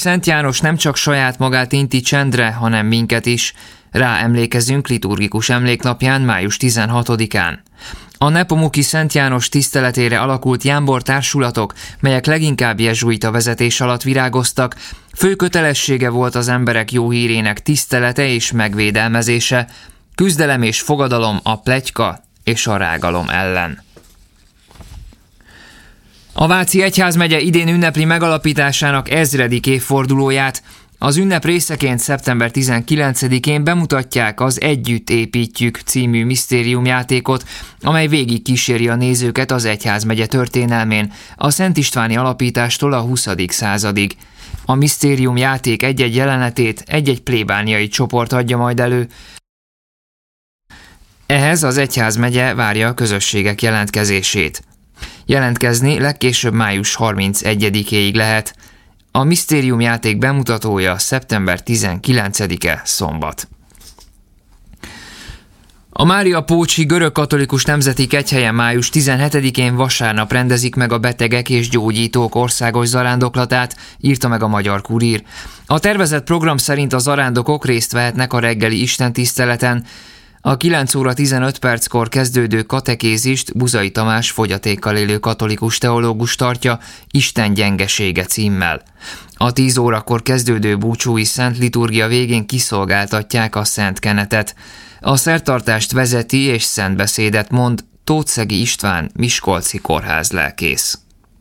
Szent János nem csak saját magát inti csendre, hanem minket is. Rá emlékezünk liturgikus emléknapján, május 16-án. A Nepomuki Szent János tiszteletére alakult jámbor társulatok, melyek leginkább jezsuita vezetés alatt virágoztak, fő kötelessége volt az emberek jó hírének tisztelete és megvédelmezése, küzdelem és fogadalom a pletyka és a rágalom ellen. A Váci Egyházmegye idén ünnepli megalapításának 1000. évfordulóját. Az ünnep részeként szeptember 19-én bemutatják az Együtt építjük című misztériumjátékot, amely végig kíséri a nézőket az egyházmegye történelmén, a Szent Istváni alapítástól a 20. századig. A misztériumjáték egy-egy jelenetét egy-egy plébániai csoport adja majd elő. Ehhez az egyházmegye várja a közösségek jelentkezését. Jelentkezni legkésőbb május 31-éig lehet. A misztériumjáték bemutatója szeptember 19-e szombat. A Máriapócsi Görögkatolikus Nemzeti Kegyhelyen május 17-én vasárnap rendezik meg a betegek és gyógyítók országos zarándoklatát, írta meg a Magyar Kurír. A tervezett program szerint a zarándokok részt vehetnek a reggeli istentiszteleten. A 9 óra 15 perckor kezdődő katekézist Buzai Tamás fogyatékkal élő katolikus teológus tartja Isten gyengesége címmel. A 10 órakor kezdődő búcsúi szent liturgia végén kiszolgáltatják a Szent Kenetet. A szertartást vezeti és szentbeszédet mond Tótszegi István miskolci kórház lelkész.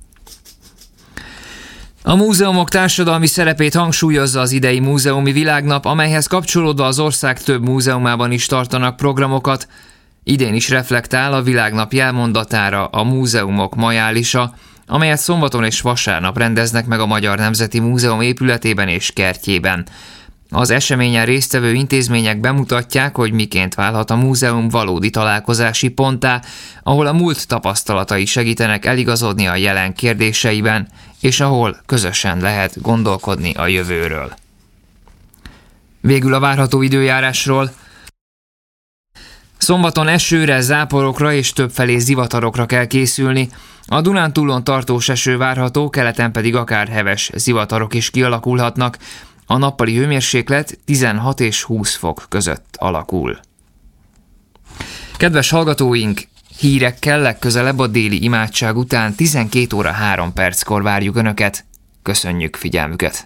A múzeumok társadalmi szerepét hangsúlyozza az idei múzeumi világnap, amelyhez kapcsolódva az ország több múzeumában is tartanak programokat. Idén is reflektál a világnap jelmondatára a múzeumok majálisa, amelyet szombaton és vasárnap rendeznek meg a Magyar Nemzeti Múzeum épületében és kertjében. Az eseményen résztvevő intézmények bemutatják, hogy miként válhat a múzeum valódi találkozási ponttá, ahol a múlt tapasztalatai segítenek eligazodni a jelen kérdéseiben, és ahol közösen lehet gondolkodni a jövőről. Végül a várható időjárásról. Szombaton esőre, záporokra és többfelé zivatarokra kell készülni. A Dunántúlon tartós eső várható, keleten pedig akár heves zivatarok is kialakulhatnak. A nappali hőmérséklet 16 és 20 fok között alakul. Kedves hallgatóink, hírekkel legközelebb a déli imádság után 12 óra 3 perckor várjuk Önöket. Köszönjük figyelmüket!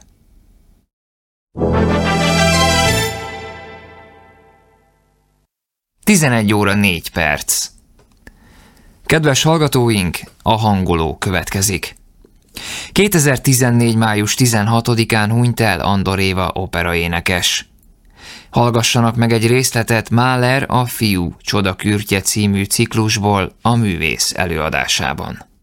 Tizenegy óra 4 perc. Kedves hallgatóink, a hangoló következik. 2014. május 16-án hunyt el Andor Éva operaénekes. Hallgassanak meg egy részletet Mahler a Fiú csodakürtje című ciklusból a művész előadásában.